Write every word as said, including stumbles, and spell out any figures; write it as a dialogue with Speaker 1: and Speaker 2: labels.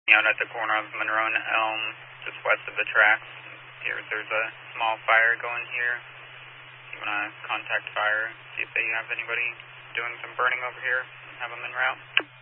Speaker 1: Out at the corner of Monroe and Elm, just west of the tracks. Here, there's a small fire going here. You want to contact fire, see if they have anybody doing some burning over here, have them en route.